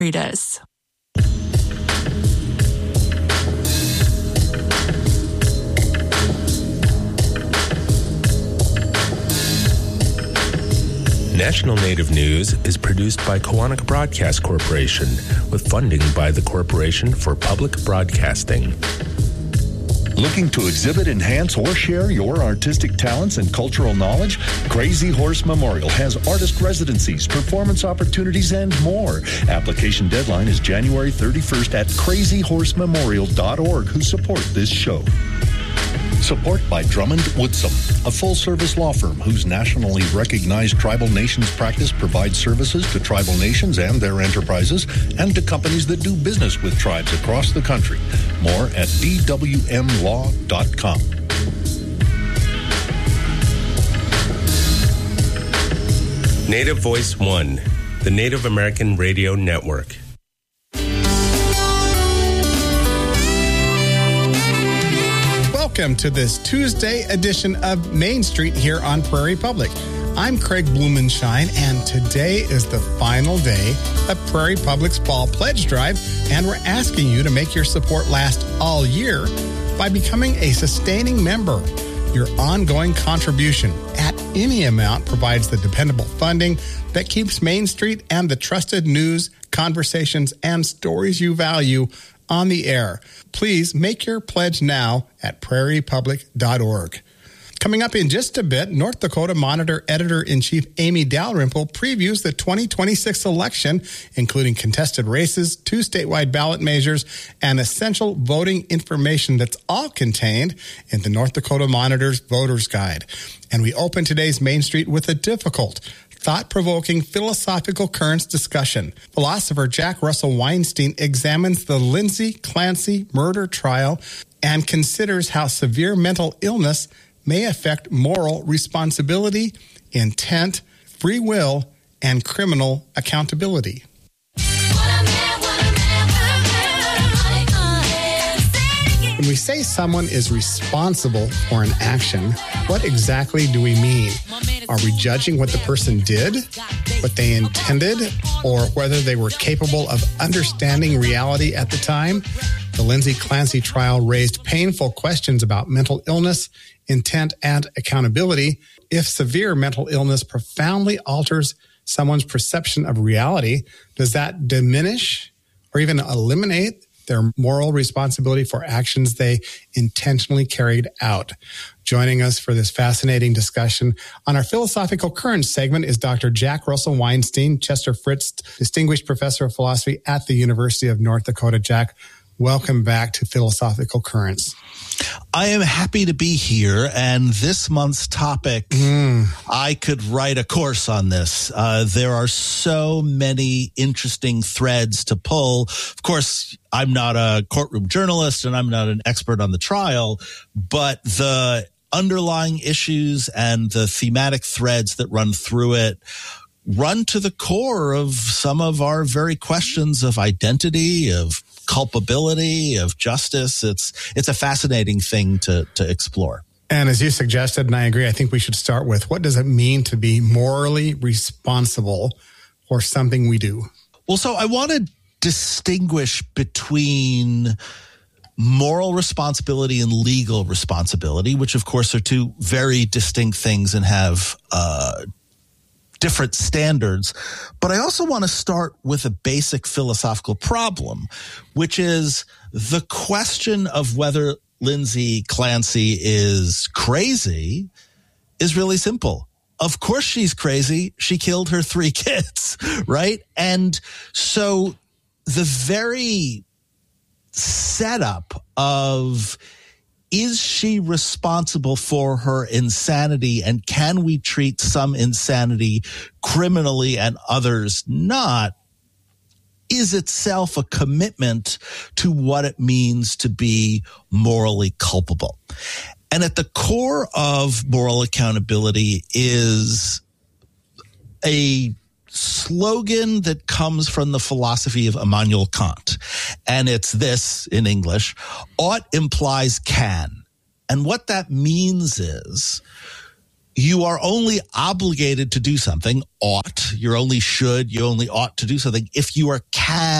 Margaritas. National Native News is produced by Kawanak Broadcast Corporation with funding by the Corporation for Public Broadcasting. Looking to exhibit, enhance, or share your artistic talents and cultural knowledge? Crazy Horse Memorial has artist residencies, performance opportunities, and more. Application deadline is January 31st at crazyhorsememorial.org, who support this show. Support by Drummond Woodsum, a full-service law firm whose nationally recognized tribal nations practice provides services to tribal nations and their enterprises and to companies that do business with tribes across the country. More at dwmlaw.com. Native Voice One, the Native American Radio Network. Welcome to this Tuesday edition of Main Street here on Prairie Public. I'm Craig Blumenshine, and today is the final day of Prairie Public's Fall Pledge Drive, and we're asking you to make your support last all year by becoming a sustaining member. Your ongoing contribution at any amount provides the dependable funding that keeps Main Street and the trusted news, conversations, and stories you value on the air. Please make your pledge now at prairiepublic.org. Coming up in just a bit, North Dakota Monitor Editor-in-Chief Amy Dalrymple previews the 2026 election, including contested races, 2 statewide ballot measures, and essential voting information that's all contained in the North Dakota Monitor's Voter's Guide. And we open today's Main Street with a difficult, thought-provoking philosophical currents discussion. Philosopher Jack Russell Weinstein examines the Lindsay Clancy murder trial and considers how severe mental illness may affect moral responsibility, intent, free will, and criminal accountability. When we say someone is responsible for an action, what exactly do we mean? Are we judging what the person did, what they intended, or whether they were capable of understanding reality at the time? The Lindsay Clancy trial raised painful questions about mental illness, intent, and accountability. If severe mental illness profoundly alters someone's perception of reality, does that diminish or even eliminate their moral responsibility for actions they intentionally carried out? Joining us for this fascinating discussion on our Philosophical Currents segment is Dr. Jack Russell Weinstein, Chester Fritz Distinguished Professor of Philosophy at the University of North Dakota. Jack, welcome back to Philosophical Currents. I am happy to be here, and this month's topic, I could write a course on this. There are so many interesting threads to pull. Of course, I'm not a courtroom journalist, and I'm not an expert on the trial, but the underlying issues and the thematic threads that run through it run to the core of some of our very questions of identity, of culpability, of justice. It's a fascinating thing to explore. And as you suggested, and I agree, I think we should start with, what does it mean to be morally responsible for something we do? Well, so I want to distinguish between moral responsibility and legal responsibility, which of course are two very distinct things and have different standards. But I also want to start with a basic philosophical problem, which is the question of whether Lindsay Clancy is crazy is really simple. Of course she's crazy. She killed her 3 kids, right? And so the very setup of, is she responsible for her insanity, and can we treat some insanity criminally and others not, is itself a commitment to what it means to be morally culpable. And at the core of moral accountability is a slogan that comes from the philosophy of Immanuel Kant. And it's this in English: ought implies can. And what that means is you are only obligated to do something, ought, you only should, you only ought to do something if you are